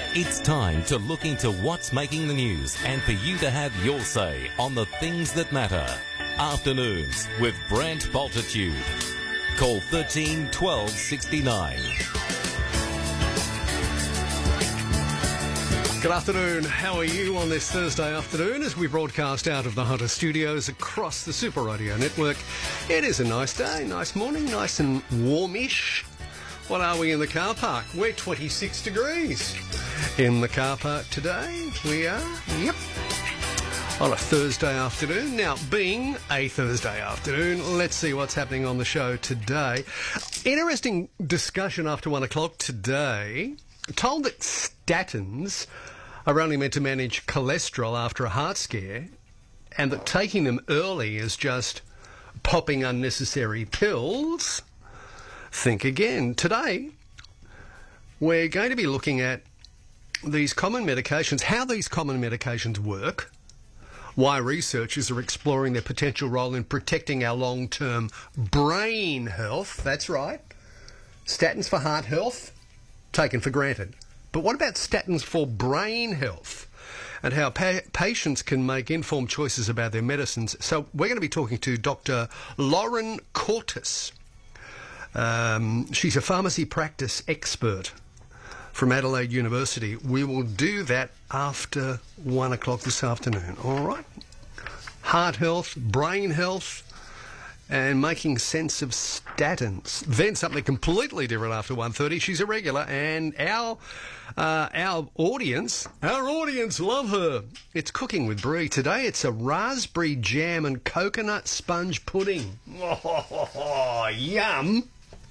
It's time to look into what's making the news and for you to have your say on the things that matter. Afternoons with Brent Bultitude. Call 13 12 69. Good afternoon. How are you on this Thursday afternoon as we broadcast out of the Hunter Studios across the Super Radio Network? It is a nice day, nice morning, nice and warmish. What are we in the car park? We're 26 degrees in the car park today. We are, on a Thursday afternoon. Now, being a Thursday afternoon, let's see what's happening on the show today. Interesting discussion after 1 o'clock today. Told that statins are only meant to manage cholesterol after a heart scare, and that taking them early is just popping unnecessary pills. Think again. Today, we're going to be looking at these common medications, how these common medications work, why researchers are exploring their potential role in protecting our long-term brain health. That's right. Statins for heart health, taken for granted. But what about statins for brain health and how patients can make informed choices about their medicines? So we're going to be talking to Dr. Lauren Cortis. She's a pharmacy practice expert from Adelaide University. We will do that after 1 o'clock this afternoon. All right? Heart health, brain health, and making sense of statins. Then something completely different after 1:30. She's a regular, and our audience love her. It's Cooking with Brie. Today it's a raspberry jam and coconut sponge pudding. Oh, yum.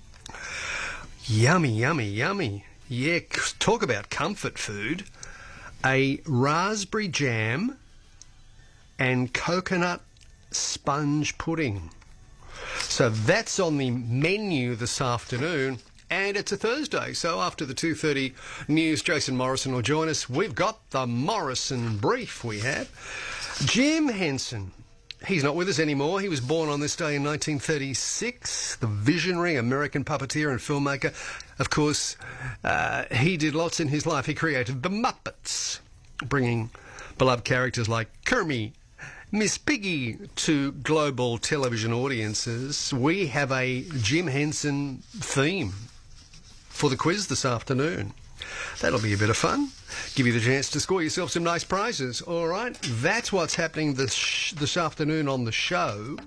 Yummy, yummy, yummy. Yeah, talk about comfort food. A raspberry jam and coconut sponge pudding. So that's on the menu this afternoon, and it's a Thursday, so after the 2:30 news, Jason Morrison will join us. We've got the Morrison Brief, we have. Jim Henson, he's not with us anymore. He was born on this day in 1936, the visionary American puppeteer and filmmaker. Of course, he did lots in his life. He created The Muppets, bringing beloved characters like Kermit, Miss Piggy to global television audiences. We have a Jim Henson theme for the quiz this afternoon. That'll be a bit of fun. Give you the chance to score yourself some nice prizes. All right, that's what's happening this afternoon on the show.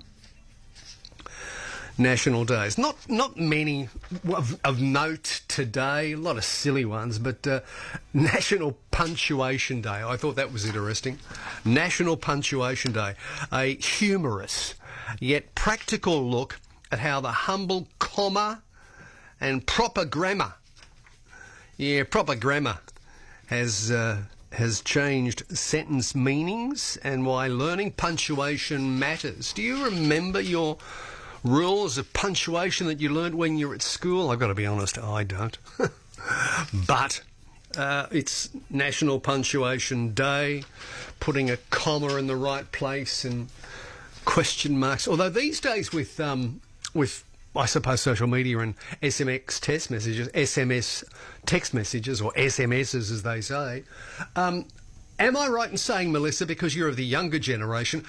National days. Not many of note today, a lot of silly ones, but National Punctuation Day. I thought that was interesting. National Punctuation Day. A humorous yet practical look at how the humble comma and proper grammar, proper grammar has changed sentence meanings and why learning punctuation matters. Do you remember your rules of punctuation that you learned when you were at school? I've got to be honest, I don't. But it's National Punctuation Day, putting a comma in the right place and question marks. Although these days with I suppose social media and SMS text messages, or SMSs as they say, am I right in saying, Melissa, because you're of the younger generation,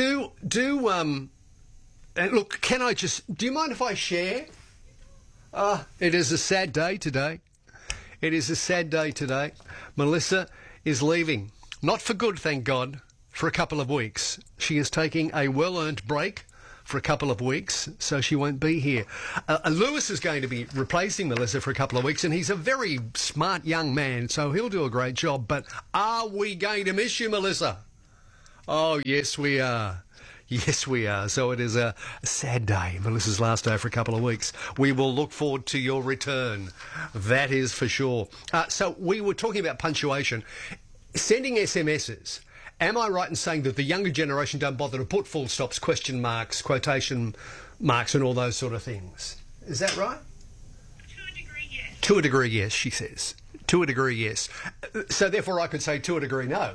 and look, do you mind if I share? It is a sad day today. It is a sad day today. Melissa is leaving. Not for good, thank God, for a couple of weeks. She is taking a well-earned break for a couple of weeks, so she won't be here. Lewis is going to be replacing Melissa for a couple of weeks, and he's a very smart young man, so he'll do a great job. But are we going to miss you, Melissa? Oh, yes, we are. Yes, we are. So it is a sad day, Melissa's last day for a couple of weeks. We will look forward to your return. That is for sure. So we were talking about punctuation. Sending SMSs. Am I right in saying that the younger generation don't bother to put full stops, question marks, quotation marks and all those sort of things? Is that right? To a degree, yes. To a degree, yes, she says. To a degree, yes. So therefore I could say to a degree, no.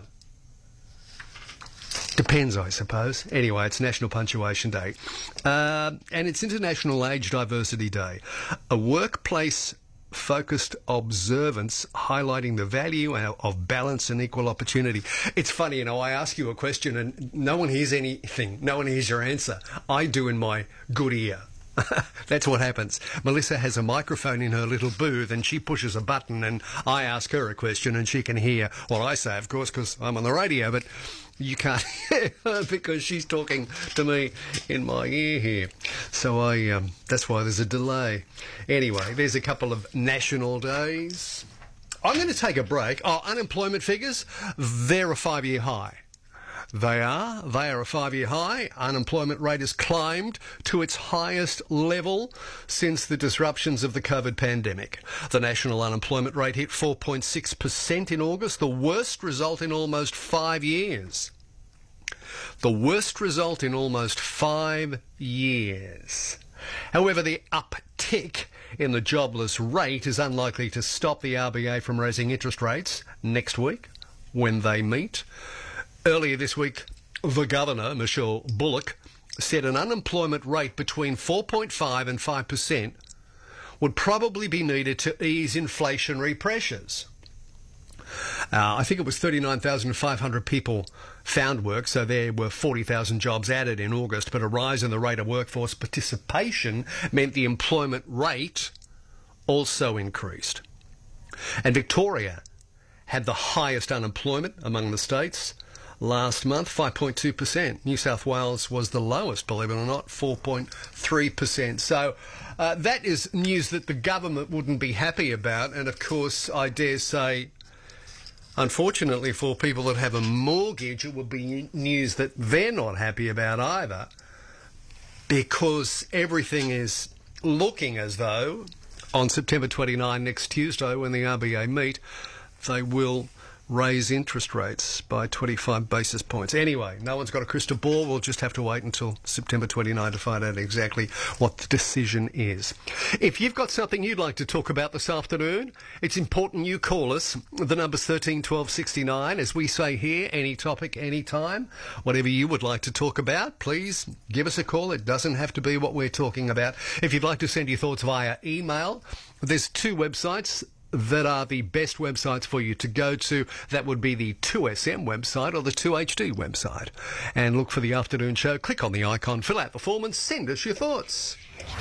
Depends, I suppose. Anyway, it's National Punctuation Day. And it's International Age Diversity Day. A workplace focused observance, highlighting the value of balance and equal opportunity. It's funny, I ask you a question and no one hears anything. No one hears your answer. I do in my good ear. That's what happens. Melissa has a microphone in her little booth and she pushes a button and I ask her a question and she can hear what I say, of course, because I'm on the radio, but you can't hear her because she's talking to me in my ear here. So that's why there's a delay. Anyway, there's a couple of national days. I'm going to take a break. Unemployment figures, they're a 5-year high. They are a 5-year high. Unemployment rate has climbed to its highest level since the disruptions of the COVID pandemic. The national unemployment rate hit 4.6% in August, the worst result in almost 5 years. The worst result in almost 5 years. However, the uptick in the jobless rate is unlikely to stop the RBA from raising interest rates next week when they meet. Earlier this week, the Governor, Michelle Bullock, said an unemployment rate between 4.5 and 5% would probably be needed to ease inflationary pressures. I think it was 39,500 people found work, so there were 40,000 jobs added in August, but a rise in the rate of workforce participation meant the employment rate also increased. And Victoria had the highest unemployment among the states last month, 5.2%. New South Wales was the lowest, believe it or not, 4.3%. So that is news that the government wouldn't be happy about. And, of course, I dare say, unfortunately for people that have a mortgage, it would be news that they're not happy about either, because everything is looking as though on September 29, next Tuesday, when the RBA meet, they will raise interest rates by 25 basis points. Anyway, no one's got a crystal ball. We'll just have to wait until September 29 to find out exactly what the decision is. If you've got something you'd like to talk about this afternoon, it's important you call us. The number's 13 12 69. As we say here, any topic, any time. Whatever you would like to talk about, please give us a call. It doesn't have to be what we're talking about. If you'd like to send your thoughts via email, there's 2 websites that are the best websites for you to go to. That would be the 2SM website or the 2HD website. And look for the afternoon show. Click on the icon, fill out the form and send us your thoughts.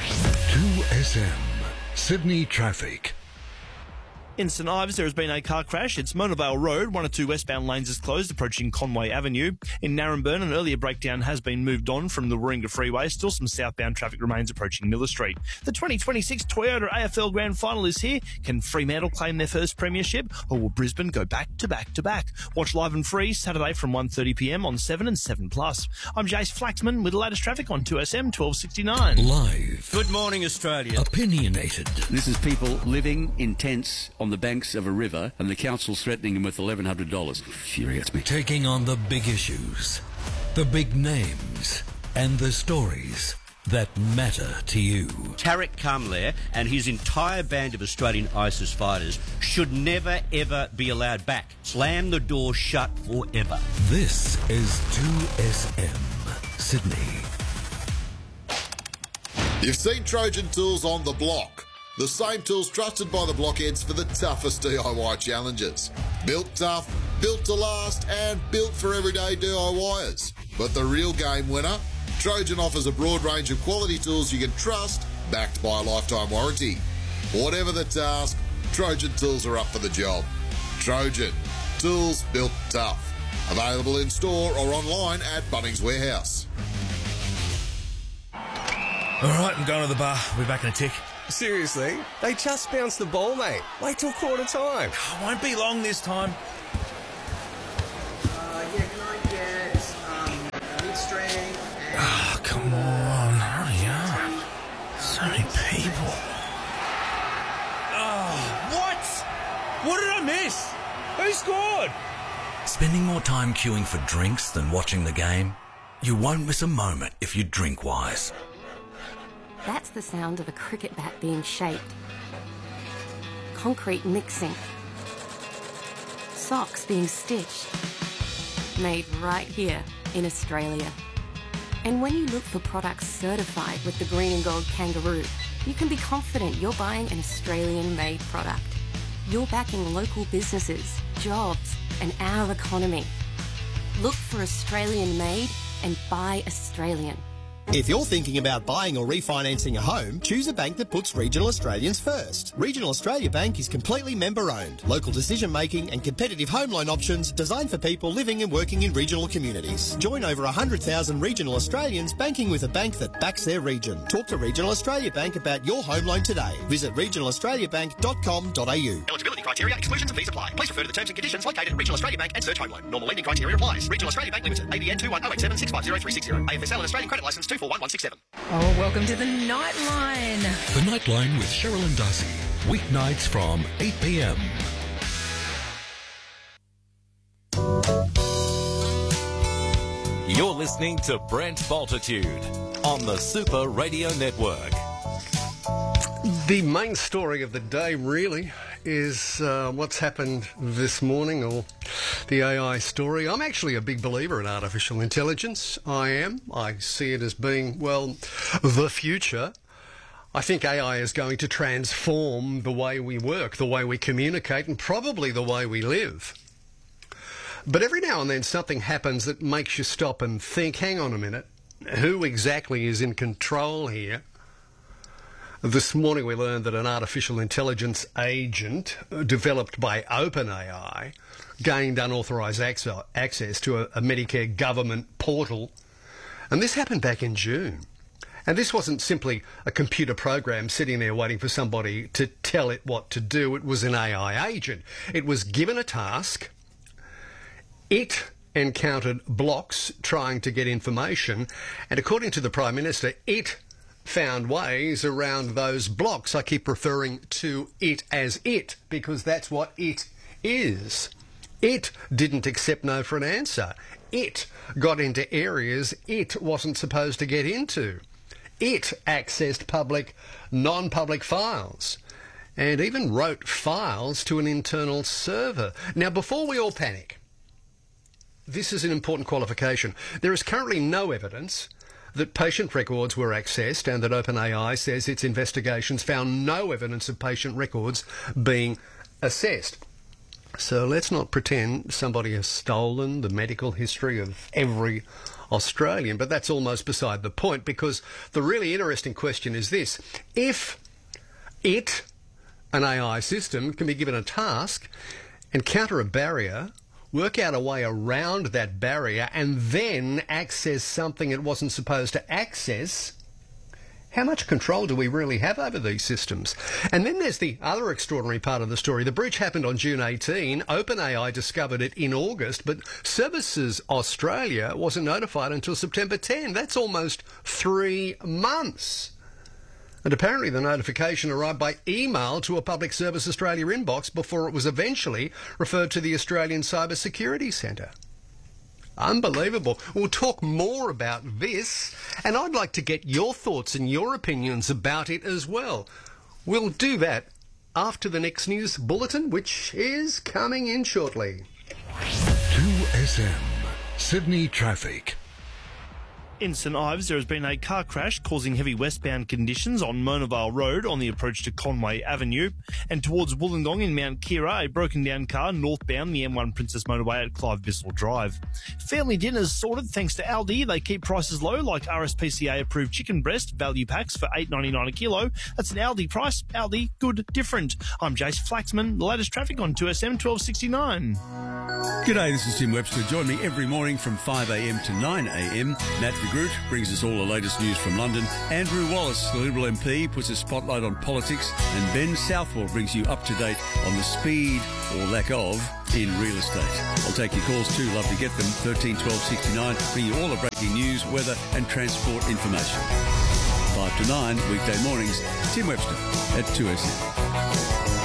2SM, Sydney Traffic. In St Ives, there has been a car crash. It's Mona Vale Road. 1 or 2 westbound lanes is closed, approaching Conway Avenue. In Narrabeen, an earlier breakdown has been moved on from the Warringah Freeway. Still some southbound traffic remains approaching Miller Street. The 2026 Toyota AFL Grand Final is here. Can Fremantle claim their first premiership, or will Brisbane go back to back to back? Watch live and free Saturday from 1:30pm on 7 and 7+. I'm Jace Flaxman with the latest traffic on 2SM 1269. Live. Good morning, Australia. Opinionated. This is people living in tents on the banks of a river, and the council's threatening them with $1,100. Infuriates me. Taking on the big issues, the big names, and the stories that matter to you. Tariq Kamler and his entire band of Australian ISIS fighters should never, ever be allowed back. Slam the door shut forever. This is 2SM Sydney. You've seen Trojan Tools on the block. The same tools trusted by the blockheads for the toughest DIY challenges. Built tough, built to last, and built for everyday DIYers. But the real game winner? Trojan offers a broad range of quality tools you can trust, backed by a lifetime warranty. Whatever the task, Trojan Tools are up for the job. Trojan, tools built tough. Available in store or online at Bunnings Warehouse. All right, I'm going to the bar. We'll be back in a tick. Seriously? They just bounced the ball, mate. Wait till quarter time. Won't be long this time. Yeah, can I get mid-strength and... Oh, come on. Hurry up. So many people. Oh, what? What did I miss? Who scored? Spending more time queuing for drinks than watching the game? You won't miss a moment if you drink wise. That's the sound of a cricket bat being shaped. Concrete mixing. Socks being stitched. Made right here in Australia. And when you look for products certified with the green and gold kangaroo, you can be confident you're buying an Australian-made product. You're backing local businesses, jobs, and our economy. Look for Australian-made and buy Australian. If you're thinking about buying or refinancing a home, choose a bank that puts Regional Australians first. Regional Australia Bank is completely member-owned. Local decision-making and competitive home loan options designed for people living and working in regional communities. Join over 100,000 regional Australians banking with a bank that backs their region. Talk to Regional Australia Bank about your home loan today. Visit regionalaustraliabank.com.au. Eligibility criteria, exclusions and fees apply. Please refer to the terms and conditions located at Regional Australia Bank and search home loan. Normal lending criteria applies. Regional Australia Bank Limited. ABN 21087 650 360. AFSL and Australian Credit Licence 241167. Oh, welcome to the Nightline. The Nightline with Cheryl and Darcy. Weeknights from 8 p.m. You're listening to Brent Bultitude on the Super Radio Network. The main story of the day really is what's happened this morning, or the AI story. I'm actually a big believer in artificial intelligence. I am. I see it as being, well, the future. I think AI is going to transform the way we work, the way we communicate, and probably the way we live. But every now and then something happens that makes you stop and think, hang on a minute, who exactly is in control here? This morning we learned that an artificial intelligence agent developed by OpenAI gained unauthorised access to a Medicare government portal. And this happened back in June. And this wasn't simply a computer program sitting there waiting for somebody to tell it what to do. It was an AI agent. It was given a task. It encountered blocks trying to get information. And according to the Prime Minister, it found ways around those blocks. I keep referring to it as it because that's what it is. It didn't accept no for an answer. It got into areas it wasn't supposed to get into. It accessed public, non-public files and even wrote files to an internal server. Now, before we all panic, this is an important qualification. There is currently no evidence that patient records were accessed and that OpenAI says its investigations found no evidence of patient records being assessed. So let's not pretend somebody has stolen the medical history of every Australian, but that's almost beside the point, because the really interesting question is this. If it, an AI system, can be given a task, encounter a barrier, work out a way around that barrier and then access something it wasn't supposed to access, how much control do we really have over these systems? And then there's the other extraordinary part of the story. The breach happened on June 18. OpenAI discovered it in August, but Services Australia wasn't notified until September 10. That's almost 3 months. And apparently the notification arrived by email to a Public Service Australia inbox before it was eventually referred to the Australian Cyber Security Centre. Unbelievable. We'll talk more about this, and I'd like to get your thoughts and your opinions about it as well. We'll do that after the next news bulletin, which is coming in shortly. 2SM, Sydney Traffic. In St Ives, there has been a car crash causing heavy westbound conditions on Mona Vale Road on the approach to Conway Avenue, and towards Wollongong in Mount Kira, a broken down car northbound the M1 Princess Motorway at Clive Bissell Drive. Family dinners sorted thanks to Aldi. They keep prices low, like RSPCA approved chicken breast value packs for $8.99 a kilo. That's an Aldi price. Aldi, good, different. I'm Jace Flaxman. The latest traffic on 2SM 1269. G'day, this is Tim Webster. Join me every morning from 5am to 9am. Nat de Groot brings us all the latest news from London. Andrew Wallace, the Liberal MP, puts a spotlight on politics. And Ben Southwell brings you up to date on the speed, or lack of, in real estate. I'll take your calls too. Love to get them. 13 12 69. Bring you all the breaking news, weather and transport information. 5 to 9, weekday mornings. Tim Webster at 2SM.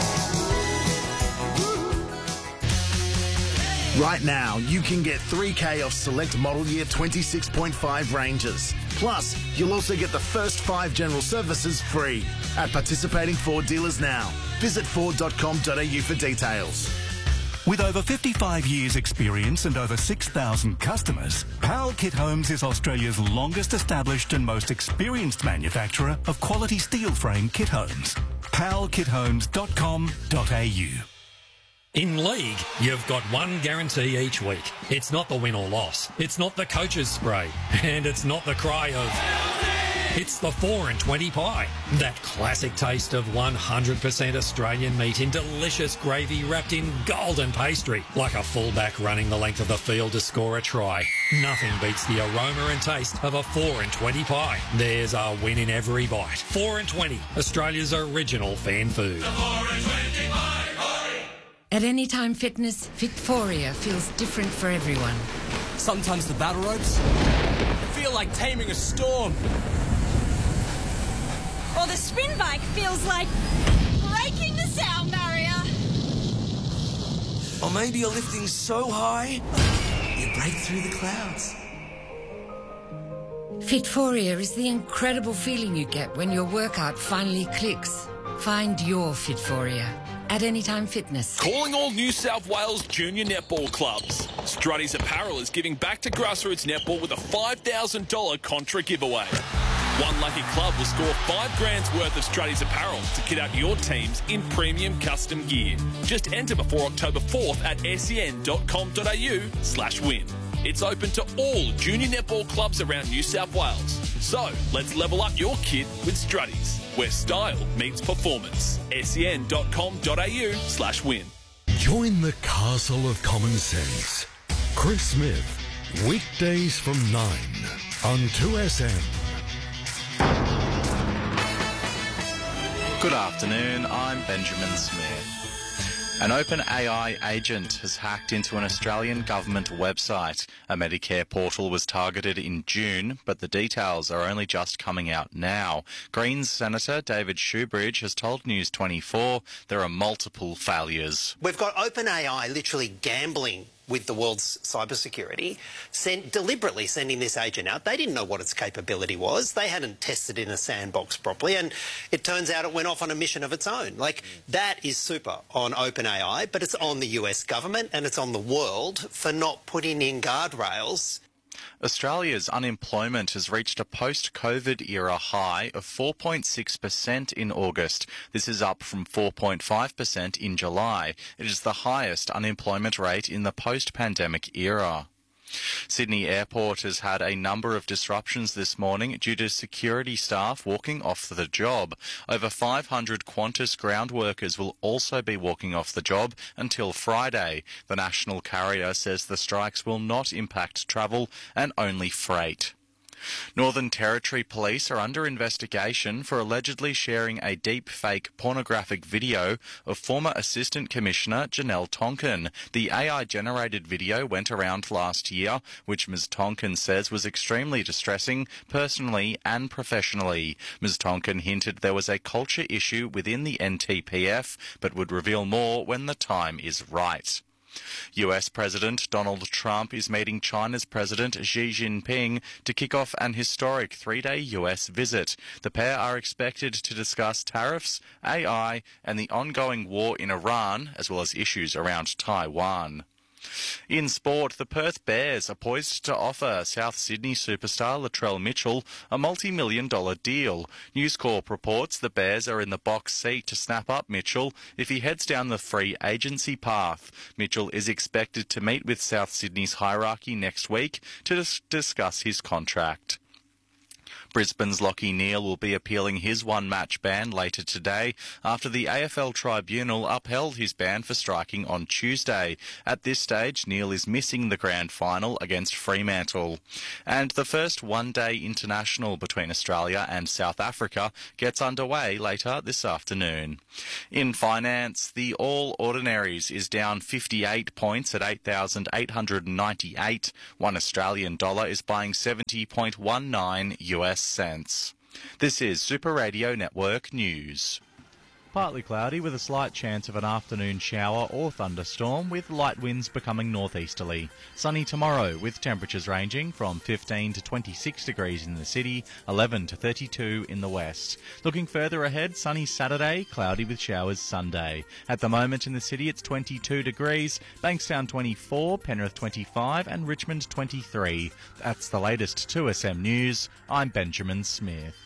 Right now, you can get 3K off select model year 26.5 Rangers. Plus, you'll also get the first 5 general services free at participating Ford dealers now. Visit Ford.com.au for details. With over 55 years experience and over 6,000 customers, Powell Kit Homes is Australia's longest established and most experienced manufacturer of quality steel frame kit homes. powellkithomes.com.au. In League, you've got one guarantee each week. It's not the win or loss. It's not the coach's spray. And it's not the cry of... It's the 4 and 20 pie. That classic taste of 100% Australian meat in delicious gravy wrapped in golden pastry. Like a fullback running the length of the field to score a try. Nothing beats the aroma and taste of a 4 and 20 pie. There's a win in every bite. 4 and 20, Australia's original fan food. The 4 and 20 pie. At Anytime Fitness, Fitforia feels different for everyone. Sometimes the battle ropes feel like taming a storm. Or the spin bike feels like breaking the sound barrier. Or maybe you're lifting so high, you break through the clouds. Fitforia is the incredible feeling you get when your workout finally clicks. Find your Fitforia at Anytime Fitness. Calling all New South Wales junior netball clubs. Strutty's Apparel is giving back to grassroots netball with a $5,000 contra giveaway. One lucky club will score $5,000 worth of Strutty's Apparel to kit out your teams in premium custom gear. Just enter before October 4th at sen.com.au/win. It's open to all junior netball clubs around New South Wales. So let's level up your kit with Strutty's, where style meets performance. sen.com.au/win. Join the castle of common sense. Chris Smith, weekdays from 9 on 2SM. Good afternoon, I'm Benjamin Smith. An OpenAI agent has hacked into an Australian government website. A Medicare portal was targeted in June, but the details are only just coming out now. Greens Senator David Shoebridge has told News 24 there are multiple failures. We've got OpenAI literally gambling with the world's cybersecurity, deliberately sending this agent out. They didn't know what its capability was. They hadn't tested in a sandbox properly, and it turns out it went off on a mission of its own. Like, that is super on OpenAI, but it's on the US government and it's on the world for not putting in guardrails. Australia's unemployment has reached a post-COVID era high of 4.6% in August. This is up from 4.5% in July. It is the highest unemployment rate in the post-pandemic era. Sydney Airport has had a number of disruptions this morning due to security staff walking off the job. Over 500 Qantas ground workers will also be walking off the job until Friday. The national carrier says the strikes will not impact travel and only freight. Northern Territory Police are under investigation for allegedly sharing a deep-fake pornographic video of former Assistant Commissioner Janelle Tonkin. The AI-generated video went around last year, which Ms Tonkin says was extremely distressing, personally and professionally. Ms Tonkin hinted there was a culture issue within the NTPF, but would reveal more when the time is right. US President Donald Trump is meeting China's President Xi Jinping to kick off an historic three-day US visit. The pair are expected to discuss tariffs, AI, and the ongoing war in Iran, as well as issues around Taiwan. In sport, the Perth Bears are poised to offer South Sydney superstar Latrell Mitchell a multi-million-dollar deal. News Corp reports the Bears are in the box seat to snap up Mitchell if he heads down the free agency path. Mitchell is expected to meet with South Sydney's hierarchy next week to discuss his contract. Brisbane's Lachie Neale will be appealing his one-match ban later today after the AFL Tribunal upheld his ban for striking on Tuesday. At this stage, Neale is missing the grand final against Fremantle. And the first one-day international between Australia and South Africa gets underway later this afternoon. In finance, the All Ordinaries is down 58 points at 8,898. One Australian dollar is buying 70.19 US cents. This is Super Radio Network News. Partly cloudy with a slight chance of an afternoon shower or thunderstorm with light winds becoming northeasterly. Sunny tomorrow with temperatures ranging from 15 to 26 degrees in the city, 11 to 32 in the west. Looking further ahead, sunny Saturday, cloudy with showers Sunday. At the moment in the city it's 22 degrees, Bankstown 24, Penrith 25 and Richmond 23. That's the latest 2SM News. I'm Benjamin Smith.